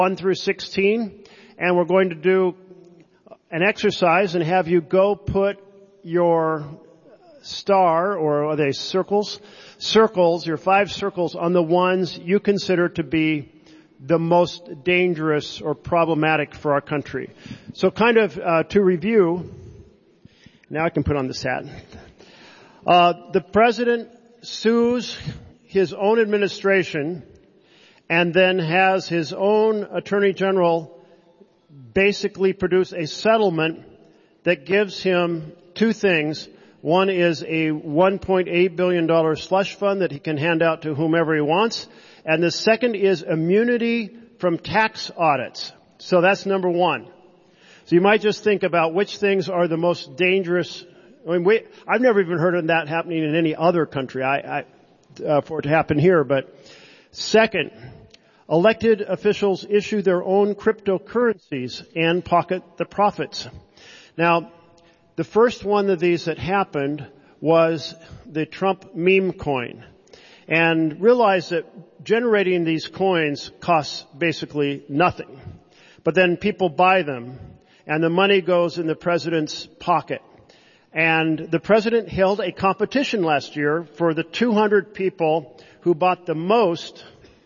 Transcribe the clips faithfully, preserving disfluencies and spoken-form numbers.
one through sixteen, and we're going to do an exercise and have you go put your star, or are they circles? Circles, your five circles on the ones you consider to be the most dangerous or problematic for our country. So kind of uh, to review, now I can put on this hat. Uh, the president sues his own administration and then has his own attorney general basically produce a settlement that gives him two things. One is a one point eight billion dollars slush fund that he can hand out to whomever he wants. And the second is immunity from tax audits. So that's number one. So you might just think about which things are the most dangerous. I mean, we, I've never even heard of that happening in any other country I, I, uh, for it to happen here. But second, elected officials issue their own cryptocurrencies and pocket the profits. Now, the first one of these that happened was the Trump meme coin. And realize that generating these coins costs basically nothing. But then people buy them, and the money goes in the president's pocket. And the president held a competition last year for the two hundred people who bought the most,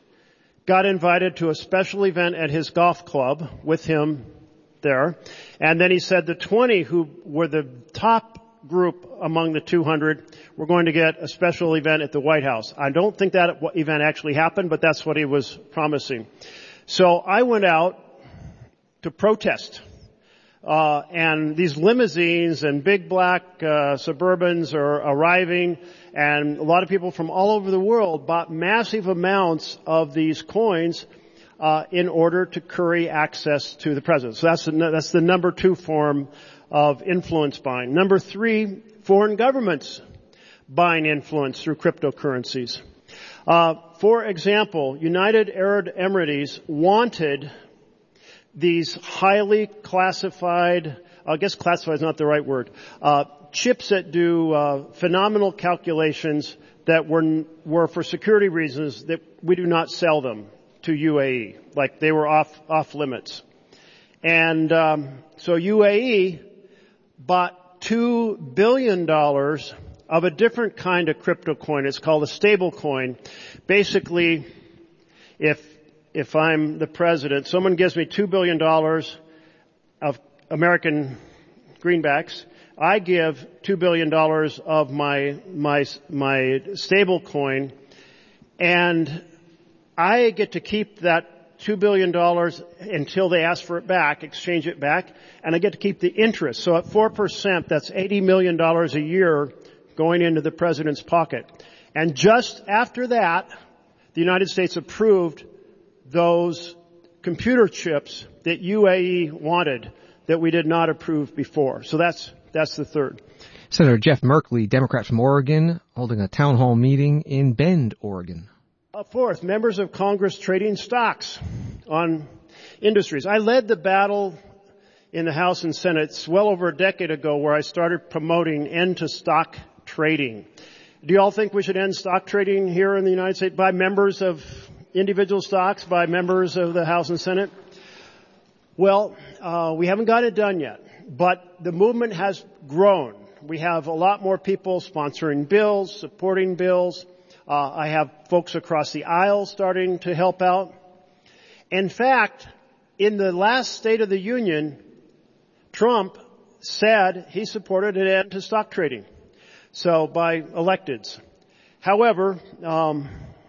got invited to a special event at his golf club with him there. And then he said the twenty who were the top group among the two hundred were going to get a special event at the White House. I don't think that event actually happened, but that's what he was promising. So I went out to protest. Uh, and these limousines and big black uh, Suburbans are arriving, and a lot of people from all over the world bought massive amounts of these coins uh, in order to curry access to the president. So that's the, that's the number two form of influence buying. Number three, foreign governments buying influence through cryptocurrencies. Uh, for example, United Arab Emirates wanted these highly classified, I guess classified is not the right word, uh, chips that do uh, phenomenal calculations that were were for security reasons that we do not sell them to U A E, like they were off off limits. And um, so U A E bought two billion dollars of a different kind of crypto coin. It's called a stable coin. Basically, if If I'm the president, someone gives me two billion dollars of American greenbacks, I give two billion dollars of my, my, my stable coin, and I get to keep that two billion dollars until they ask for it back, exchange it back, and I get to keep the interest. So at four percent, that's eighty million dollars a year going into the president's pocket. And just after that, the United States approved those computer chips that U A E wanted that we did not approve before. So that's that's the third. Senator Jeff Merkley, Democrat from Oregon, holding a town hall meeting in Bend, Oregon. Uh, fourth, members of Congress trading stocks on industries. I led the battle in the House and Senate it's well over a decade ago where I started promoting end to stock trading. Do you all think we should end stock trading here in the United States by members of individual stocks, by members of the House and Senate? Well, uh, we haven't got it done yet, but the movement has grown. We have a lot more people sponsoring bills, supporting bills. Uh, I have folks across the aisle starting to help out. In fact, in the last State of the Union, Trump said he supported an end to stock trading. So by electeds. However, um,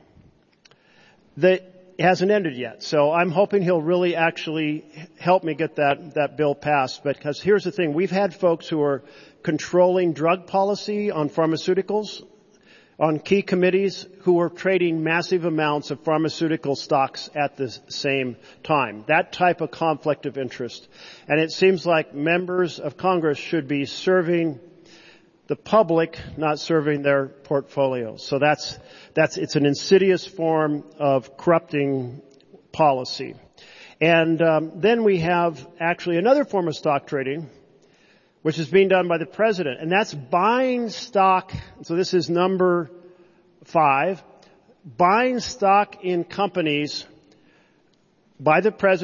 that hasn't ended yet. So I'm hoping he'll really actually help me get that, that bill passed. Because here's the thing. We've had folks who are controlling drug policy on pharmaceuticals on key committees who are trading massive amounts of pharmaceutical stocks at the same time. That type of conflict of interest. And it seems like members of Congress should be serving the public, not serving their portfolios. So that's, that's, it's an insidious form of corrupting policy. And um, then we have actually another form of stock trading, which is being done by the president, and that's buying stock. So this is number five, buying stock in companies by the president